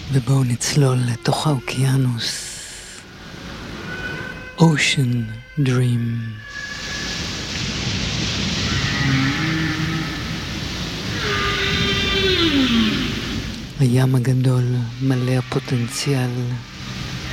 ובואו נצלול לתוך האוקיינוס. Ocean Dream. הים הגדול מלא הפוטנציאל